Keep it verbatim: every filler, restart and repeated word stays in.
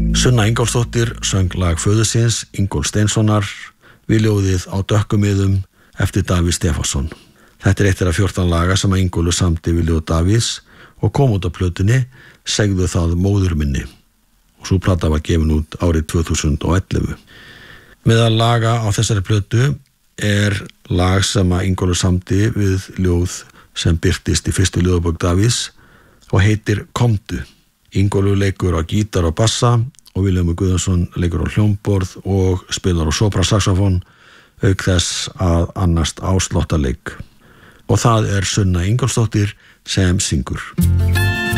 Sunna Ingólfsdóttir söng lag föðursins Ingólfs Steinssonar við ljóðið Á dökkumiðum eftir Davíð Stefánsson. Þetta er eitt af fjórtán laga sem að Ingólfur samdi við ljóð Davíðs og kom út á plötunni Segðu það móður minni. Og sú plata var gefin út árið tvö þúsund og ellefu. Meðal laga á þessari plötu er lag sem að Ingólfur samdi við ljóð sem birtist í fyrstu ljóðabók Davíðs og heitir Komdu. Ingólfur leikur á gítar og bassa og Vilhjálmur Guðjónsson leikur á hljómborð og spilar á sopransaxofón auk þess að annast á slottaleik. Og það er Sunna Ingólfsdóttir sem syngur.